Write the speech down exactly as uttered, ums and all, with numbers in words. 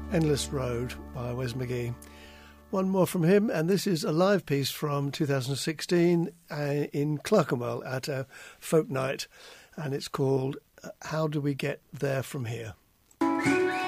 Endless Road by Wes McGee. One more from him, and this is a live piece from two thousand sixteen uh, in Clerkenwell at a folk night, and it's called How Do We Get There From Here?